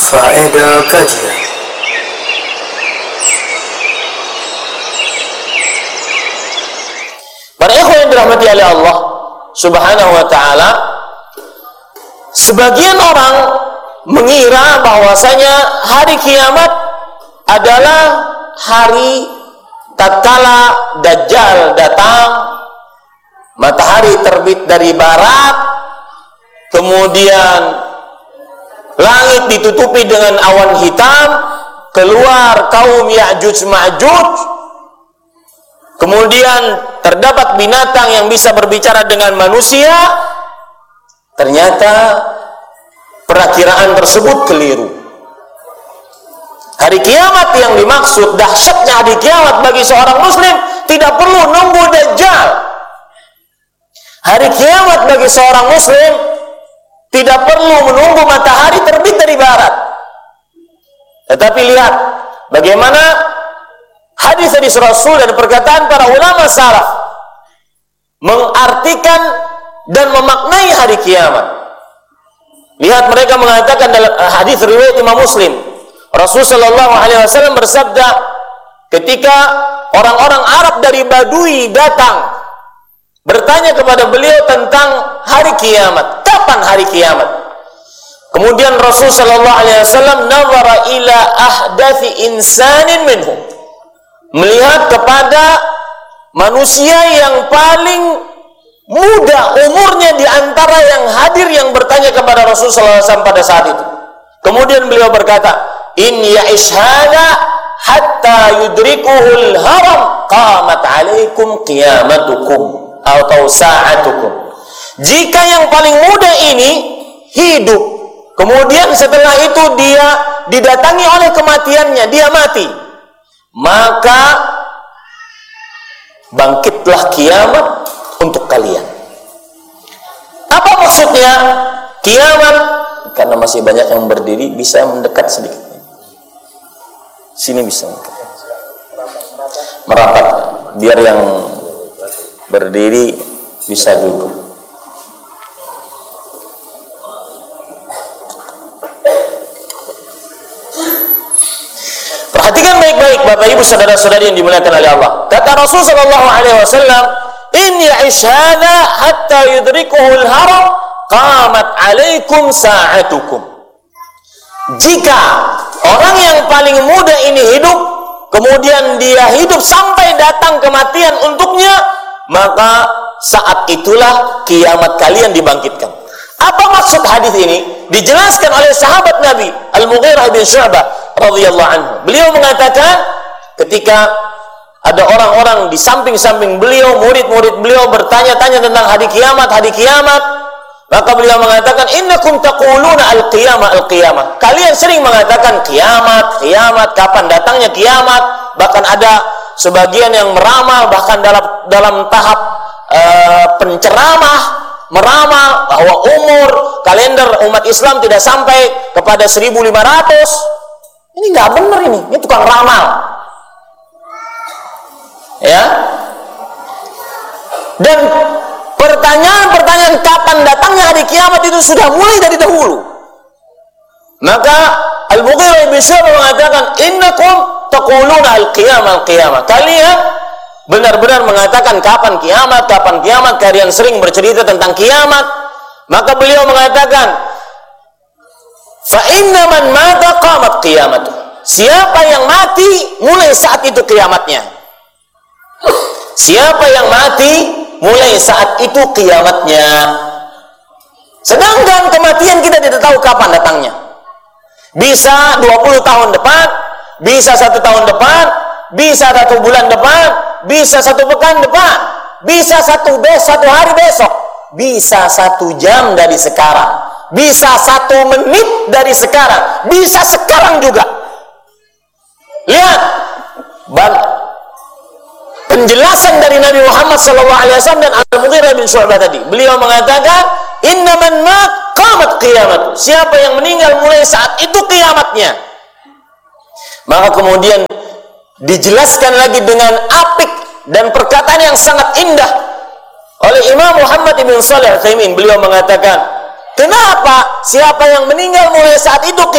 Faedah kajian. Para ikhwan yang dirahmati oleh Allah Subhanahu wa ta'ala, sebagian orang mengira bahwasanya hari kiamat adalah hari tatkala Dajjal datang, matahari terbit dari barat, kemudian langit ditutupi dengan awan hitam, keluar kaum Ya'juj Ma'juj, kemudian terdapat binatang yang bisa berbicara dengan manusia. Ternyata perakiraan tersebut keliru. Hari kiamat yang dimaksud, dahsyatnya hari kiamat bagi seorang muslim, tidak perlu nunggu Dajjal. Hari kiamat bagi seorang muslim tidak perlu menunggu matahari terbit dari barat. Tetapi lihat bagaimana hadis-hadis Rasul dan perkataan para ulama salaf mengartikan dan memaknai hari kiamat. Lihat mereka mengatakan dalam hadis riwayat Imam Muslim, Rasul sallallahu alaihi wasallam bersabda ketika orang-orang Arab dari Badui datang bertanya kepada beliau tentang hari kiamat, kapan hari kiamat? Kemudian Rasul sallallahu alaihi wasallam nazara ila ahdathi insanin minhum, melihat kepada manusia yang paling muda umurnya di antara yang hadir yang bertanya kepada Rasul sallallahu alaihi wasallam pada saat itu. Kemudian beliau berkata, "In ya'ish hada hatta yudrikuhul haram qamat alaikum qiyamatukum atau sa'atukum." Jika yang paling muda ini hidup, kemudian setelah itu dia didatangi oleh kematiannya, dia mati, maka bangkitlah kiamat untuk kalian. Apa maksudnya kiamat? Karena masih banyak yang berdiri, bisa mendekat sedikit. Sini bisa merapat, biar yang berdiri bisa duduk. Perhatikan baik-baik Bapak Ibu saudara-saudari yang dimuliakan oleh Allah. Kata Rasul sallallahu alaihi wasallam, "In ya'ish hadha hatta yudrikuhul haram qamat alaikum sa'atukum." Jika orang yang paling muda ini hidup, kemudian dia hidup sampai datang kematian untuknya, maka saat itulah kiamat kalian dibangkitkan. Apa maksud hadis ini? Dijelaskan oleh sahabat Nabi Al-Mughirah bin Syu'bah radhiyallahu anhu. Beliau mengatakan ketika ada orang-orang di samping-samping beliau, murid-murid beliau bertanya-tanya tentang hari kiamat, maka beliau mengatakan, "Innakum taquluna al-qiyamah, al-qiyamah." Kalian sering mengatakan kiamat, kiamat, kapan datangnya kiamat. Bahkan ada sebagian yang meramal, bahkan dalam tahap penceramah, meramal bahwa umur kalender umat Islam tidak sampai kepada 1500. Ini nggak benar, ini tukang ramal, ya. Dan pertanyaan kapan datangnya hari kiamat itu sudah mulai dari dahulu. Maka Al-Mughirah bin Syu'bah mengatakan, "Innakum taquluna al-qiyamah, al-qiyamah." Kalian benar-benar mengatakan kapan kiamat, kalian sering bercerita tentang kiamat. Maka beliau mengatakan, "Fa inna man mata qamat qiyamatuh." Siapa yang mati, mulai saat itu kiamatnya. Siapa yang mati, mulai saat itu kiamatnya. Sedangkan kematian kita tidak tahu kapan datangnya. Bisa 20 tahun depan, bisa 1 tahun depan, bisa 1 bulan depan, bisa 1 pekan depan, bisa 1 hari besok, bisa 1 jam dari sekarang, bisa 1 menit dari sekarang, bisa sekarang juga. Lihat penjelasan dari Nabi Muhammad SAW dan Al-Mughirah bin Syu'bah tadi. Beliau mengatakan, "Innaman mat qamat qiyamatu." Siapa yang meninggal, mulai saat itu kiamatnya. Maka kemudian dijelaskan lagi dengan apik dan perkataan yang sangat indah oleh Imam Muhammad bin Shalih Al-Utsaimin. Beliau mengatakan, kenapa siapa yang meninggal mulai saat itu kiamat?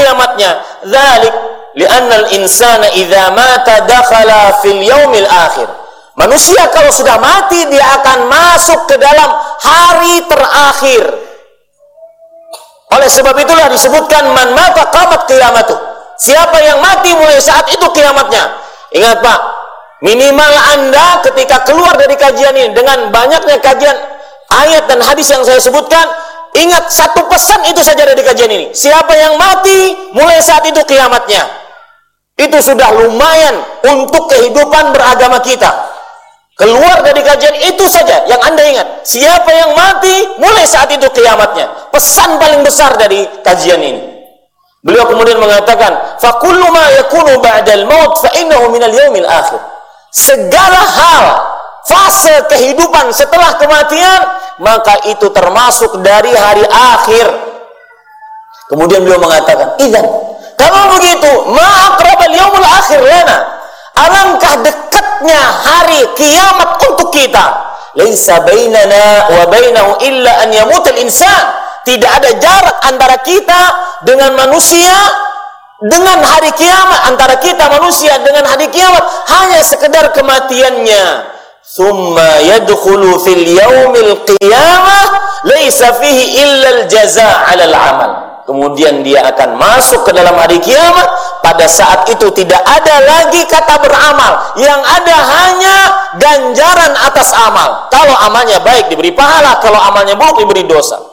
kiamatnya. Dzalik li'anna al-insana idza mata dakhala fil yaumil akhir. Manusia kalau sudah mati dia akan masuk ke dalam hari terakhir. Oleh sebab itulah disebutkan man mata qamat qiyamatuh. Siapa yang mati mulai saat itu kiamatnya. Ingat Pak, minimal Anda ketika keluar dari kajian ini dengan banyaknya kajian ayat dan hadis yang saya sebutkan, ingat satu pesan itu saja dari kajian ini. Siapa yang mati mulai saat itu kiamatnya. Itu sudah lumayan untuk kehidupan beragama kita. Keluar dari kajian itu saja yang Anda ingat. Siapa yang mati mulai saat itu kiamatnya. Pesan paling besar dari kajian ini. Beliau kemudian mengatakan, fa kullu ma yakunu ba'dal maut fa innahu minal yaumil akhir. Segala hal fase kehidupan setelah kematian, maka itu termasuk dari hari akhir. Kemudian beliau mengatakan, idzan kalau begitu, ma aqrabal yaumul akhir lana. Alangkah dekatnya hari kiamat untuk kita. Laisa bainana wa bainahu illa an yamutal insan. Tidak ada jarak antara kita dengan manusia dengan hari kiamat, antara kita manusia dengan hari kiamat hanya sekedar kematiannya. Tsumma yadkhulu fil yaumil qiyamah laisa fihi illa al jazaa 'alal 'amal. Kemudian dia akan masuk ke dalam hari kiamat. Pada saat itu tidak ada lagi kata beramal. Yang ada hanya ganjaran atas amal. Kalau amalnya baik diberi pahala, kalau amalnya buruk diberi dosa.